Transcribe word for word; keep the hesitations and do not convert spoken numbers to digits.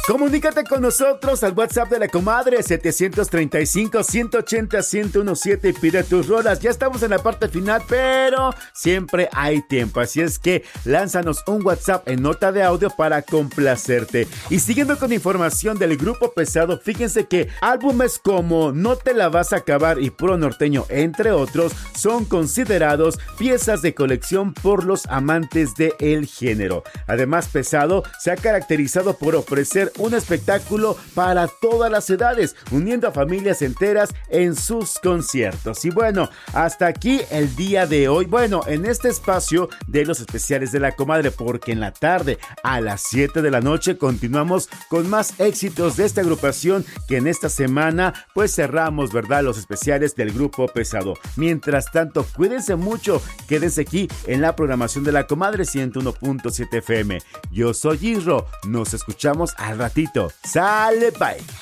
Comunícate con nosotros al WhatsApp de la comadre setecientos treinta y cinco, ciento ochenta, ciento diecisiete y pide tus rolas. Ya estamos en la parte final, pero siempre hay tiempo, así es que lánzanos un WhatsApp en nota de audio para complacerte. Y siguiendo con información del Grupo Pesado, fíjense que álbumes como No te la vas a acabar y Puro Norteño, entre otros, son considerados piezas de colección por los amantes del género. Además, Pesado se ha caracterizado por ofrecer un espectáculo para todas las edades, uniendo a familias enteras en sus conciertos. Y bueno, hasta aquí el día de hoy. Bueno, en este espacio de los especiales de la comadre, porque en la tarde a las siete de la noche continuamos con más éxitos de esta agrupación que en esta semana pues cerramos, ¿verdad? Los especiales del Grupo Pesado. Mientras tanto, cuídense mucho, quédense aquí en la programación de la comadre ciento uno punto siete F M. Yo soy Isro, nos escuchamos al ratito. ¡Sale, bye!